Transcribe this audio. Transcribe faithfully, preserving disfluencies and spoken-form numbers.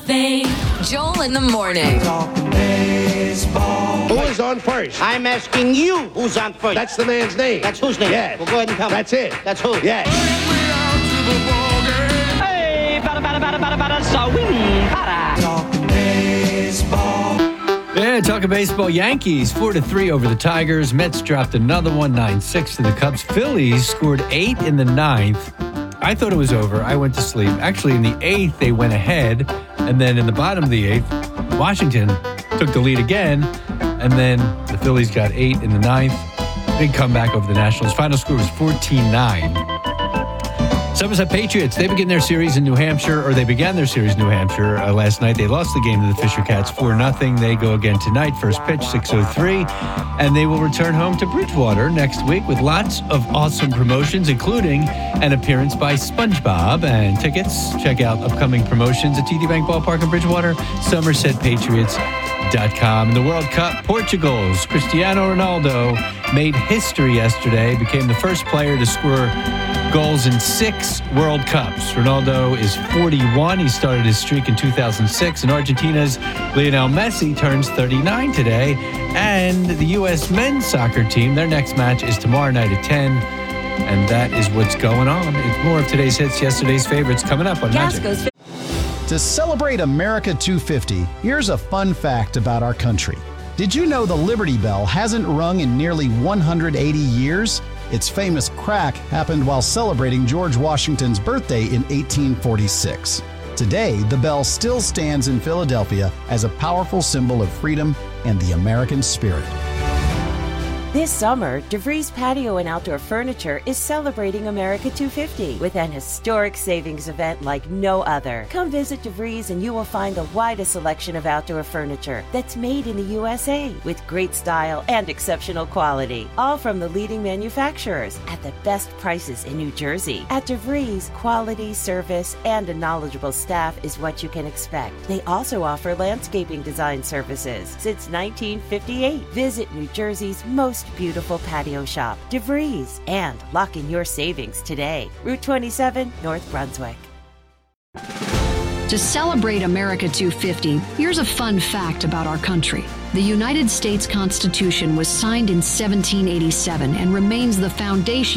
fame. Joel in the morning. Talking baseball. Who is on first? I'm asking you who's on first. That's the man's name. That's whose name? Yes. Well, go ahead and tell me. That's it. That's who? Yes. Hey, bada, bada, bada, bada, bada, swing, bada. Talking baseball. Yeah, talking baseball. Yankees four to three over the Tigers. Mets dropped another one, nine six to the Cubs. Phillies scored eight in the ninth. I thought it was over. I went to sleep. Actually, in the eighth, they went ahead. And then in the bottom of the eighth, Washington took the lead again. And then the Phillies got eight in the ninth. Big comeback over the Nationals. Final score was fourteen nine. Somerset Patriots, they begin their series in New Hampshire, or they began their series in New Hampshire uh, last night. They lost the game to the Fisher Cats four nothing. They go again tonight. First pitch, six oh three. And they will return home to Bridgewater next week with lots of awesome promotions, including an appearance by SpongeBob. And tickets, check out upcoming promotions at T D Bank Ballpark in Bridgewater, Somerset Patriots dot com. In the World Cup, Portugal's Cristiano Ronaldo made history yesterday, became the first player to score goals in six World Cups. Ronaldo is forty-one. He started his streak in two thousand six. And Argentina's Lionel Messi turns thirty-nine today. And the U S men's soccer team, their next match is tomorrow night at ten. And that is what's going on. It's more of today's hits, yesterday's favorites coming up on Magic. Gasco's To celebrate America two fifty, here's a fun fact about our country. Did you know the Liberty Bell hasn't rung in nearly one hundred eighty years? Its famous crack happened while celebrating George Washington's birthday in eighteen forty-six. Today, the bell still stands in Philadelphia as a powerful symbol of freedom and the American spirit. This summer, DeVries Patio and Outdoor Furniture is celebrating America two fifty with an historic savings event like no other. Come visit DeVries and you will find the widest selection of outdoor furniture that's made in the U S A with great style and exceptional quality, all from the leading manufacturers at the best prices in New Jersey. At DeVries, quality, service, and a knowledgeable staff is what you can expect. They also offer landscaping design services since nineteen fifty-eight. Visit New Jersey's most beautiful patio shop, DeVries, and lock in your savings today. Route twenty-seven, North Brunswick. To celebrate America two fifty, here's a fun fact about our country. The United States Constitution was signed in seventeen eighty-seven and remains the foundation